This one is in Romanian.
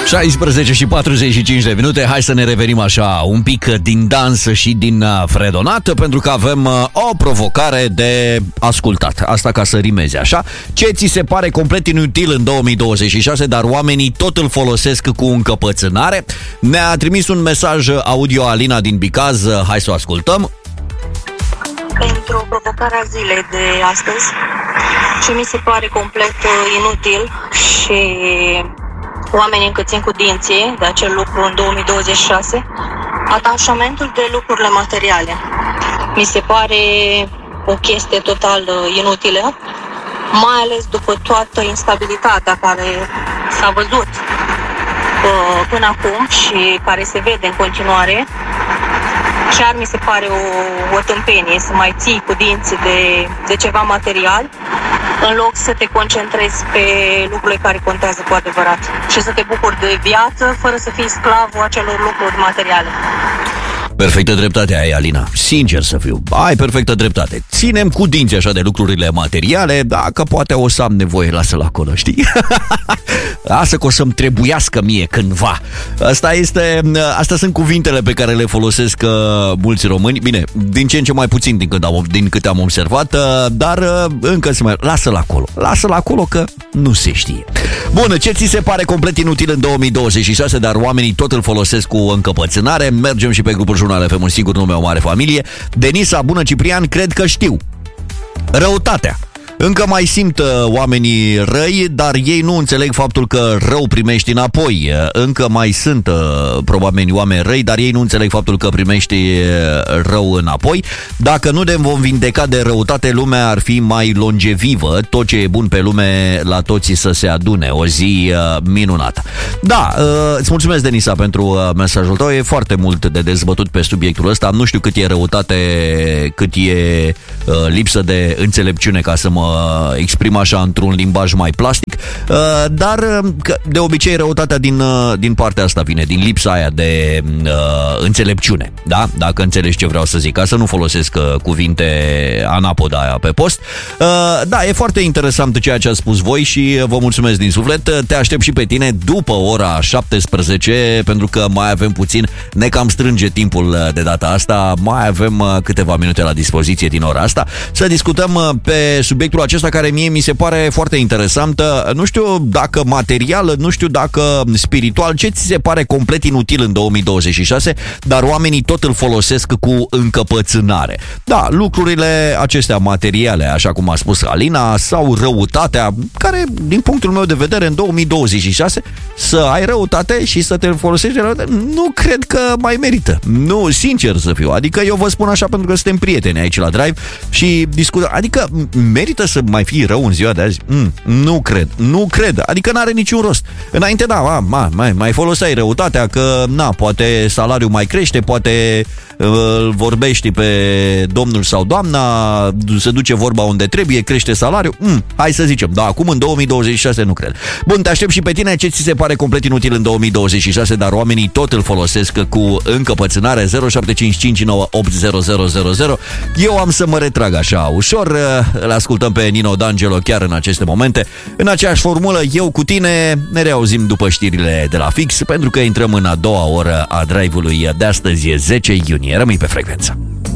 16 și 45 de minute. Hai să ne revenim așa un pic din dans și din fredonat, pentru că avem o provocare de ascultat. Asta ca să rimeze așa. Ce ți se pare complet inutil în 2026, dar oamenii tot îl folosesc cu încăpățânare? Ne-a trimis un mesaj audio Alina din Bicaz. Hai să o ascultăm. Pentru provocarea zilei de astăzi, ce mi se pare complet inutil și oamenii încă țin cu dinții de acel lucru în 2026, atașamentul de lucrurile materiale. Mi se pare o chestie total inutilă, mai ales după toată instabilitatea care s-a văzut până acum și care se vede în continuare. Chiar mi se pare o tâmpenie să mai ții cu dinții de ceva material, în loc să te concentrezi pe lucrurile care contează cu adevărat și să te bucuri de viață fără să fii sclavul acelor lucruri materiale. Perfectă dreptate ai, Alina. Sincer să fiu, ai perfectă dreptate. Ținem cu dinții așa de lucrurile materiale, dacă poate o să am nevoie, lasă-l acolo, știi? Lasă că o să-mi trebuiască mie cândva. Astea sunt cuvintele pe care le folosesc mulți români. Bine, din ce în ce mai puțin din câte am observat, dar încă se mai... Lasă-l acolo că nu se știe. Bun, ce ți se pare complet inutil în 2026, dar oamenii tot îl folosesc cu încăpățânare? Mergem și pe grupul Jurnal FM, un sigur nume, o mare familie. Denisa, bună Ciprian, cred că știu. Răutatea. Încă mai simt oamenii răi, dar ei nu înțeleg faptul că rău primești înapoi. Încă mai sunt probabil oameni răi, dar ei nu înțeleg faptul că primești rău înapoi. Dacă nu ne vom vindeca de răutate, lumea ar fi mai longevivă. Tot ce e bun pe lume, la toții să se adune. O zi minunată. Da, îți mulțumesc, Denisa, pentru mesajul tău. E foarte mult de dezbătut pe subiectul ăsta. Nu știu cât e răutate, cât e lipsă de înțelepciune, ca să mă exprim așa într-un limbaj mai plastic, dar de obicei răutatea din partea asta vine, din lipsa aia de înțelepciune, da? Dacă înțelegi ce vreau să zic, ca să nu folosesc cuvinte anapoda aia pe post. Da, e foarte interesant ceea ce ați spus voi și vă mulțumesc din suflet. Te aștept și pe tine după ora 17, pentru că mai avem puțin, ne cam strânge timpul de data asta, mai avem câteva minute la dispoziție din ora asta, să discutăm pe subiectul acesta care mie mi se pare foarte interesant. Nu știu dacă material, nu știu dacă spiritual, ce ți se pare complet inutil în 2026, dar oamenii tot îl folosesc cu încăpățânare. Da, lucrurile acestea materiale, așa cum a spus Alina, sau răutatea, care, din punctul meu de vedere, în 2026, să ai răutate și să te folosești de răutate, nu cred că mai merită. Nu, sincer să fiu. Adică eu vă spun așa pentru că suntem prieteni aici la Drive și discutăm. Adică merită să mai fii rău în ziua de azi? Nu cred. Adică n-are niciun rost. Înainte, da, mai foloseai răutatea că, poate salariul mai crește, poate îl vorbești pe domnul sau doamna, se duce vorba unde trebuie, crește salariul. Hai să zicem, da, acum în 2026 nu cred. Bun, te aștept și pe tine. Ce ți se pare complet inutil în 2026, dar oamenii tot îl folosesc cu încăpățânare? 0755980000. Eu am să mă retrag așa ușor. Îl ascultăm pe Nino D'Angelo chiar în aceste momente. În aceeași formulă, eu cu tine. Ne reauzim după știrile de la Fix, pentru că intrăm în a doua oră a Drive-ului de astăzi, 10 iunie. Rămâi pe frecvență.